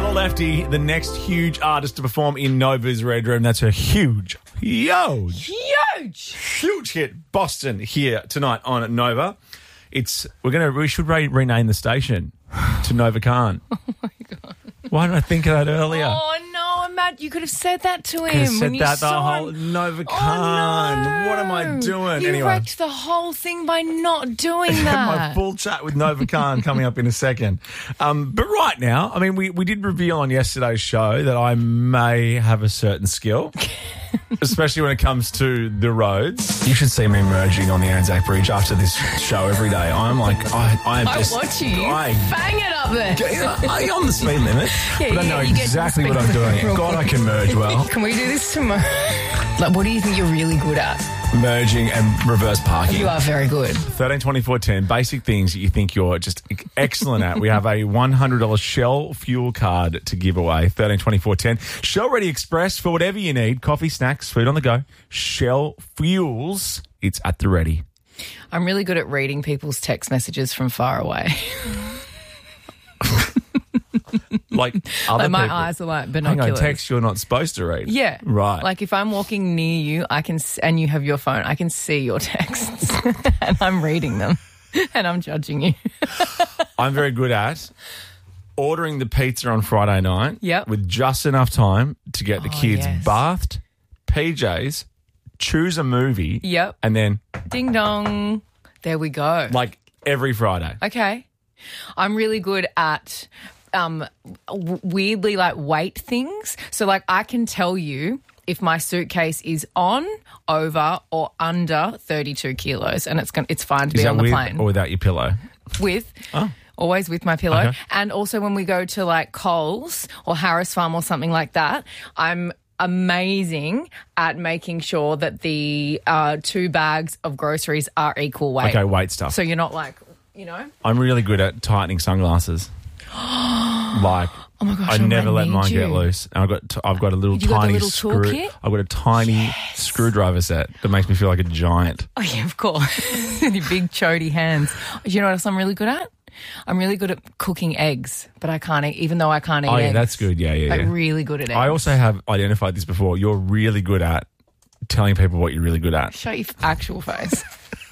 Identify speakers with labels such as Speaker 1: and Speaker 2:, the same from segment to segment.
Speaker 1: Laura Lefty, the next huge artist to perform in Nova's Red Room. That's her huge hit, Boston, here tonight on Nova. We should rename the station to Nova Khan.
Speaker 2: Oh my God.
Speaker 1: Why didn't I think of that earlier?
Speaker 2: Oh no, Matt, you could have said that to him.
Speaker 1: Could have said
Speaker 2: when you
Speaker 1: that the
Speaker 2: saw
Speaker 1: whole
Speaker 2: him.
Speaker 1: Nova Khan.
Speaker 2: Oh, no.
Speaker 1: What am I doing?
Speaker 2: You
Speaker 1: Anyway,
Speaker 2: wrecked the whole thing by not doing
Speaker 1: my
Speaker 2: that.
Speaker 1: full chat with Nova Khan coming up in a second. But right now, I mean, we did reveal on yesterday's show that I may have a certain skill, especially when it comes to the roads. You should see me emerging on the Anzac Bridge after this show every day. I'm like, I
Speaker 2: watch you. Bang it up there.
Speaker 1: I'm on the speed limit, but I know
Speaker 2: you get
Speaker 1: exactly
Speaker 2: to the
Speaker 1: what I'm
Speaker 2: speed
Speaker 1: doing.
Speaker 2: limit.
Speaker 1: God, I can merge well.
Speaker 2: Can we do this tomorrow? Like, what do you think you're really good at?
Speaker 1: Merging and reverse parking.
Speaker 2: You are very good.
Speaker 1: 13 24 10, basic things that you think you're just excellent at. We have a $100 Shell fuel card to give away. 13 24 10. Shell Ready Express for whatever you need. Coffee, snacks, food on the go. Shell Fuels. It's at the ready.
Speaker 2: I'm really good at reading people's text messages from far away.
Speaker 1: Like other
Speaker 2: Like my
Speaker 1: people.
Speaker 2: eyes are like
Speaker 1: Hang
Speaker 2: binoculars.
Speaker 1: on, text you're not supposed to read.
Speaker 2: Yeah.
Speaker 1: Right.
Speaker 2: Like if I'm walking near you, and you have your phone, I can see your texts and I'm reading them and I'm judging you.
Speaker 1: I'm very good at ordering the pizza on Friday night
Speaker 2: Yep.
Speaker 1: with just enough time to get the kids
Speaker 2: yes.
Speaker 1: bathed, PJs, choose a movie,
Speaker 2: Yep.
Speaker 1: and then
Speaker 2: Ding dong. There we go.
Speaker 1: like every Friday.
Speaker 2: Okay. I'm really good at weirdly like weight things. So like I can tell you if my suitcase is on, over or under 32 kilos and it's fine to be on the
Speaker 1: with
Speaker 2: plane.
Speaker 1: or without your pillow?
Speaker 2: With.
Speaker 1: Oh.
Speaker 2: Always with my pillow.
Speaker 1: Okay.
Speaker 2: And also when we go to like Coles or Harris Farm or something like that, I'm amazing at making sure that the 2 bags of groceries are equal weight.
Speaker 1: Okay, weight stuff.
Speaker 2: So you're not like, you know.
Speaker 1: I'm really good at tightening sunglasses. Like,
Speaker 2: Oh my gosh,
Speaker 1: I
Speaker 2: I
Speaker 1: never
Speaker 2: might
Speaker 1: let mine
Speaker 2: need
Speaker 1: get
Speaker 2: you.
Speaker 1: loose. And I've got a little
Speaker 2: You got the
Speaker 1: tiny
Speaker 2: little
Speaker 1: screw.
Speaker 2: toolkit?
Speaker 1: I've got a tiny screwdriver set that makes me feel like a giant.
Speaker 2: Oh, yeah, of course. With your big chody hands. Do you know what else I'm really good at? I'm really good at cooking eggs, but I can't eat, even though I can't eat
Speaker 1: Oh, yeah,
Speaker 2: eggs.
Speaker 1: that's good. Yeah.
Speaker 2: Like really good at eggs.
Speaker 1: I also have identified this before. You're really good at telling people what you're really good at.
Speaker 2: Show your actual face.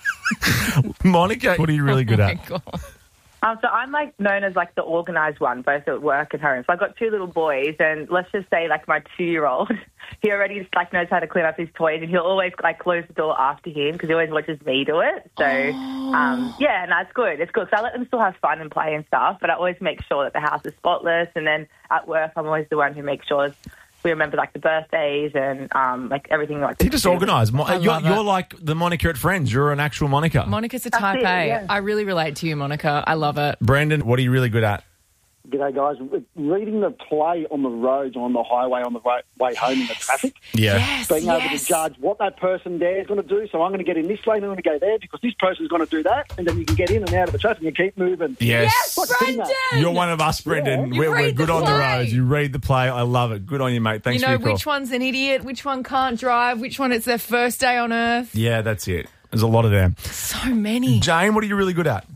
Speaker 1: Monica, what are you really good
Speaker 2: Oh,
Speaker 1: at?
Speaker 2: my God.
Speaker 3: So I'm like known as like the organised one, both at work and home. So I've got 2 little boys, and let's just say like my 2-year-old, he already like knows how to clean up his toys, and he'll always like close the door after him because he always watches me do it. So yeah, and that's good. It's good. So I let them still have fun and play and stuff, but I always make sure that the house is spotless. And then at work, I'm always the one who makes sure we remember like the birthdays and like everything like.
Speaker 1: You're just organised.
Speaker 2: love
Speaker 1: You're
Speaker 2: it.
Speaker 1: like the Monica at Friends. You're an actual Monica.
Speaker 2: Monica's a type
Speaker 3: it,
Speaker 2: A.
Speaker 3: yeah.
Speaker 2: I really relate to you, Monica. I love it.
Speaker 1: Brendan, what are you really good at?
Speaker 4: G'day, guys. Reading the play on the roads, on the highway, on the way home in the traffic.
Speaker 1: Yeah.
Speaker 2: Yes,
Speaker 4: Being able to judge what that person there is going to do. So I'm going to get in this lane, I'm going to go there because this person's going to do that. And then you can get in and out of the traffic and keep moving.
Speaker 1: Yes.
Speaker 4: Like doing that.
Speaker 1: You're one of us, Brendan.
Speaker 2: You
Speaker 1: We're
Speaker 2: read
Speaker 1: good
Speaker 2: the
Speaker 1: on the
Speaker 2: play.
Speaker 1: roads. You read the play. I love it. Good on you, mate. Thanks
Speaker 2: You
Speaker 1: for
Speaker 2: know
Speaker 1: your call.
Speaker 2: which one's an idiot, which one can't drive, which one it's their first day on earth.
Speaker 1: Yeah, that's it. There's a lot of them.
Speaker 2: So many.
Speaker 1: Jane, what are you really good at?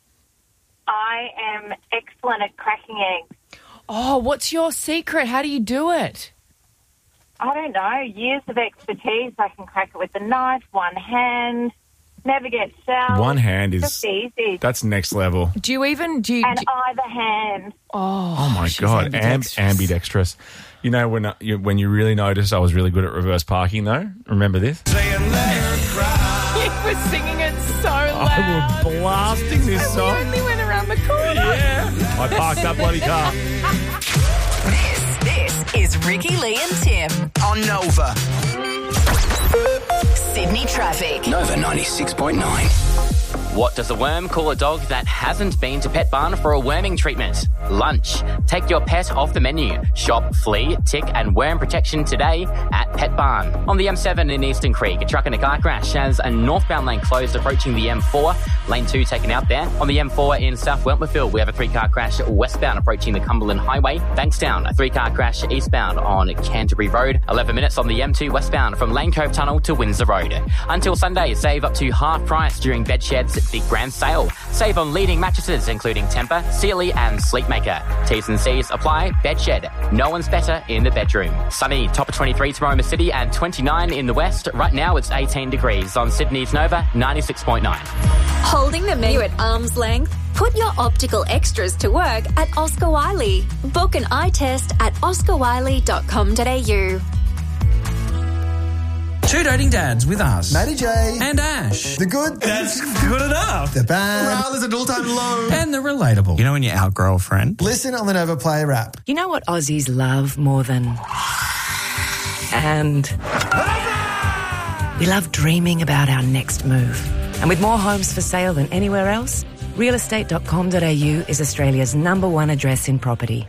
Speaker 5: I am excellent at cracking eggs.
Speaker 2: Oh, what's your secret? How do you do it?
Speaker 5: I don't know, years of expertise. I can crack it with a knife, one hand, never get shells.
Speaker 1: One hand is...
Speaker 5: Just easy.
Speaker 1: That's next level.
Speaker 2: Do you even...
Speaker 5: And either hand.
Speaker 1: Oh, my
Speaker 2: she's
Speaker 1: God.
Speaker 2: ambidextrous.
Speaker 1: Ambidextrous. You know, when you really noticed I was really good at reverse parking, though? Remember this?
Speaker 2: You were singing it so loud.
Speaker 1: I was blasting this
Speaker 2: And
Speaker 1: song.
Speaker 2: we only went around the corner.
Speaker 1: Yeah. I parked that bloody car.
Speaker 6: This is Ricky, Lee and Tim
Speaker 7: On Nova.
Speaker 6: Sydney Traffic.
Speaker 7: Nova 96.9.
Speaker 8: What does a worm call a dog that hasn't been to Pet Barn for a worming treatment? Lunch. Take your pet off the menu. Shop flea, tick and worm protection today at Pet Barn. On the M7 in Eastern Creek, a truck and a car crash has a northbound lane closed approaching the M4. Lane 2 taken out there. On the M4 in South Wentworthville, we have a 3-car crash westbound approaching the Cumberland Highway. Bankstown, a 3-car crash eastbound on Canterbury Road. 11 minutes on the M2 westbound from Lane Cove Tunnel to Windsor Road. Until Sunday, save up to half price during bed sheds, with the grand sale. Save on leading mattresses including Tempur, Sealy and Sleepmaker. T's and C's apply. Bedshed. No one's better in the bedroom. Sunny, top of 23 tomorrow in the city and 29 in the west. Right now it's 18 degrees on Sydney's Nova, 96.9.
Speaker 9: Holding the menu at arm's length? Put your optical extras to work at Oscar Wiley. Book an eye test at oscarwiley.com.au.
Speaker 10: Two Dating Dads with us.
Speaker 11: Matty J.
Speaker 10: And Ash.
Speaker 11: The good.
Speaker 10: That's good enough.
Speaker 11: The bad.
Speaker 10: Well, there's an all-time low. And the relatable. You know when you outgrow a friend?
Speaker 11: Listen on the Nova Play Wrap.
Speaker 12: You know what Aussies love more than... And... we love dreaming about our next move. And with more homes for sale than anywhere else, realestate.com.au is Australia's #1 address in property.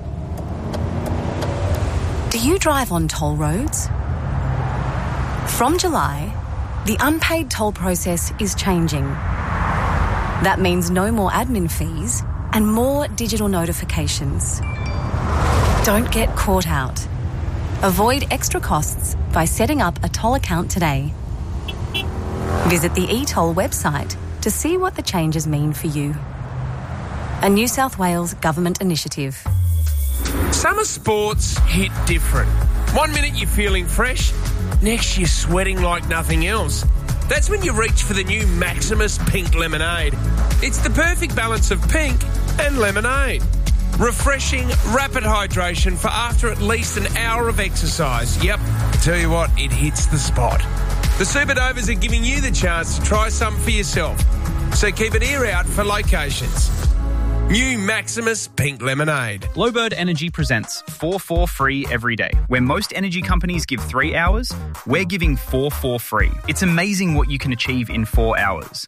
Speaker 13: Do you drive on toll roads? From July, the unpaid toll process is changing. That means no more admin fees and more digital notifications. Don't get caught out. Avoid extra costs by setting up a toll account today. Visit the eToll website to see what the changes mean for you. A New South Wales government initiative.
Speaker 14: Summer sports hit different. 1 minute you're feeling fresh, next you're sweating like nothing else. That's when you reach for the new Maximus Pink Lemonade. It's the perfect balance of pink and lemonade. Refreshing, rapid hydration for after at least an hour of exercise. Yep, tell you what, it hits the spot. The Superdovers are giving you the chance to try some for yourself. So keep an ear out for locations. New Maximus Pink Lemonade.
Speaker 15: Glowbird Energy presents 4 for free every day. Where most energy companies give 3 hours, we're giving 4 for free. It's amazing what you can achieve in 4 hours.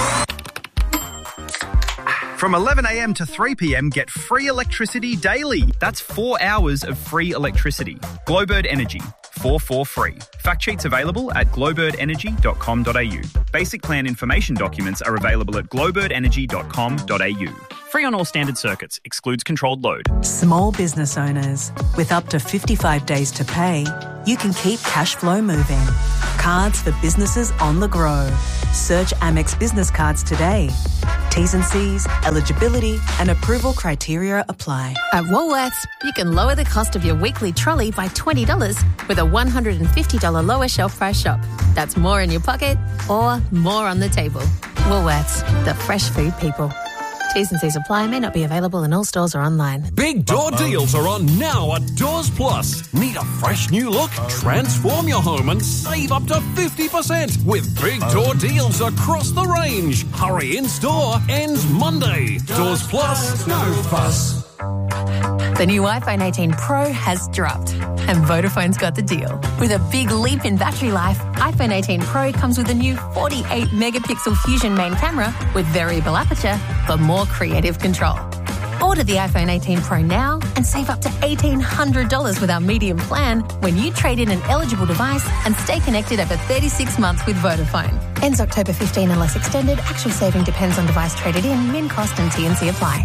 Speaker 15: From 11 a.m. to 3 p.m, get free electricity daily. That's 4 hours of free electricity. Glowbird Energy, 4 for free. Fact sheets available at glowbirdenergy.com.au. Basic plan information documents are available at glowbirdenergy.com.au. Free on all standard circuits. Excludes controlled load.
Speaker 16: Small business owners, with up to 55 days to pay, you can keep cash flow moving. Cards for businesses on the go. Search Amex Business Cards today. T's and C's, eligibility and approval criteria apply.
Speaker 17: At Woolworths, you can lower the cost of your weekly trolley by $20 with a $150 lower shelf price shop. That's more in your pocket or more on the table. Woolworths, the fresh food people. T's and C's apply, may not be available in all stores or online.
Speaker 18: Big door deals are on now at Doors Plus. Need a fresh new look? Transform your home and save up to 50% with big door deals across the range. Hurry in store, ends Monday. Doors Plus, no fuss.
Speaker 17: The new iPhone 18 Pro has dropped, and Vodafone's got the deal. With a big leap in battery life, iPhone 18 Pro comes with a new 48-megapixel Fusion main camera with variable aperture for more creative control. Order the iPhone 18 Pro now and save up to $1,800 with our medium plan when you trade in an eligible device and stay connected over 36 months with Vodafone. Ends October 15 unless extended. Actual saving depends on device traded in. Min cost and T&C apply.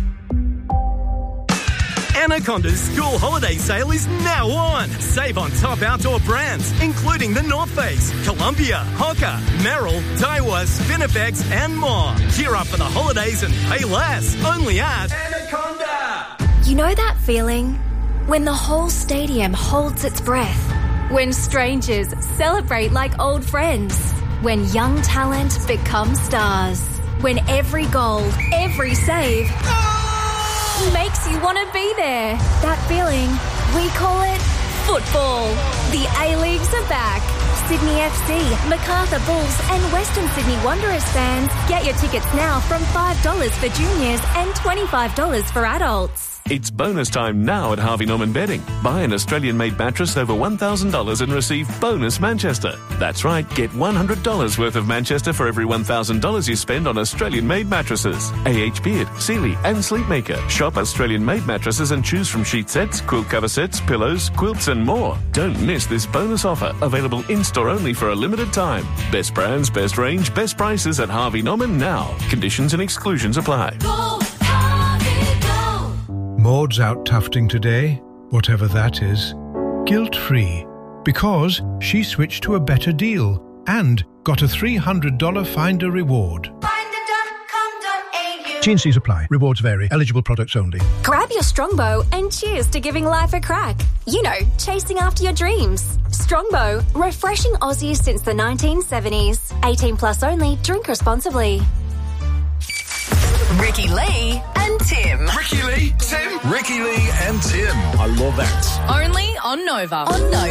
Speaker 19: Anaconda's school holiday sale is now on. Save on top outdoor brands, including the North Face, Columbia, Hoka, Merrell, Daiwa, Spinifex, and more. Gear up for the holidays and pay less. Only at Anaconda.
Speaker 9: You know that feeling? When the whole stadium holds its breath. When strangers celebrate like old friends. When young talent becomes stars. When every goal, every save... makes you want to be there. That feeling, we call it football. The A-Leagues are back. Sydney FC, Macarthur Bulls and Western Sydney Wanderers fans. Get your tickets now from $5 for juniors and $25 for adults.
Speaker 20: It's bonus time now at Harvey Norman Bedding. Buy an Australian-made mattress over $1,000 and receive bonus Manchester. That's right, get $100 worth of Manchester for every $1,000 you spend on Australian-made mattresses. A.H. Beard, Sealy and Sleepmaker. Shop Australian-made mattresses and choose from sheet sets, quilt cover sets, pillows, quilts and more. Don't miss this bonus offer, available in-store only for a limited time. Best brands, best range, best prices at Harvey Norman now. Conditions and exclusions apply.
Speaker 21: Maud's out tufting today, whatever that is, guilt-free, because she switched to a better deal and got a $300 Finder reward.
Speaker 22: Find a
Speaker 21: T&Cs apply. Rewards vary. Eligible products only.
Speaker 9: Grab your Strongbow and cheers to giving life a crack. You know, chasing after your dreams. Strongbow, refreshing Aussies since the 1970s. 18 plus only. Drink responsibly.
Speaker 6: Ricky Lee and Tim.
Speaker 11: Ricky Lee, Tim. Ricky Lee and Tim. I love that.
Speaker 2: Only on Nova.
Speaker 6: On Nova.